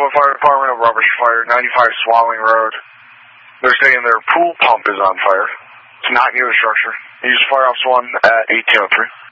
Louisville Fire Department of Roberts Fire, 95 Swallowing Road. They're saying their pool pump is on fire. It's not near the structure. Use Fire Ops 1 at 1803.